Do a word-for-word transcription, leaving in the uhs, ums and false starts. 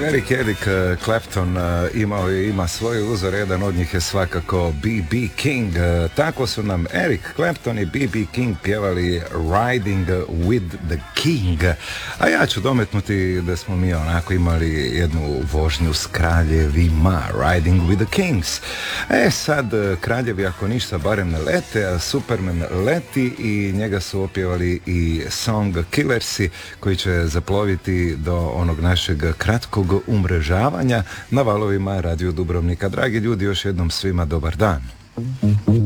Eric Eric Clapton imao i ima svoj uzor, jedan od njih je svakako B B. King. Tako su nam Eric Clapton i B B. King pjevali Riding with the King. A ja ću dometnuti da smo mi onako imali jednu vožnju s kraljevima, Riding with the Kings. E sad, kraljevi ako ništa barem ne lete, a Superman leti i njega su opjevali i Song Killersi koji će zaploviti do onog našeg kratkog umrežavanja na valovima Radio Dubrovnika. Dragi ljudi, još jednom svima dobar dan.